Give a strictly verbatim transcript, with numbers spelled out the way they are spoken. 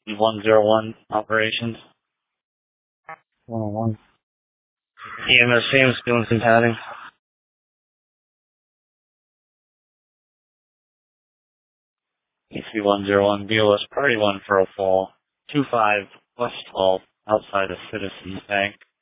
one zero one operations. one oh one. E M S James doing some padding. E C one zero one, B O S Party one for a fall. two five West twelve, outside of Citizens Bank.